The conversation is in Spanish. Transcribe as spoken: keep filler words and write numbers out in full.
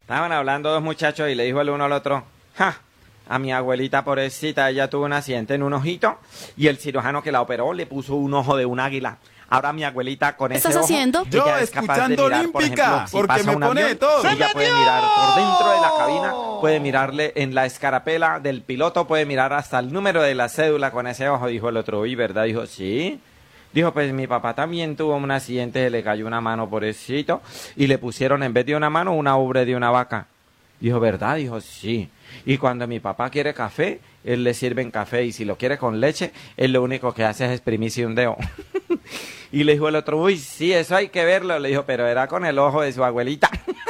Estaban hablando dos muchachos y le dijo el uno al otro, ja, a mi abuelita pobrecita, ella tuvo un accidente en un ojito y el cirujano que la operó le puso un ojo de un águila. Ahora mi abuelita con ¿Qué ese estás ojo, haciendo? ella Yo es capaz de escuchando mirar, por Olímpica, ejemplo, si porque pasa me un pone avión, todo. ella puede mirar por dentro de la cabina, puede mirarle en la escarapela del piloto, puede mirar hasta el número de la cédula con ese ojo, dijo el otro. ¿Y verdad? Dijo, sí. Dijo, pues mi papá también tuvo un accidente, se le cayó una mano pobrecito y le pusieron en vez de una mano una ubre de una vaca. Dijo, ¿verdad? Dijo, sí. Y cuando mi papá quiere café, él le sirve café y si lo quiere con leche, él lo único que hace es exprimirse un dedo. Y le dijo el otro, uy, sí, eso hay que verlo. Le dijo, pero era con el ojo de su abuelita.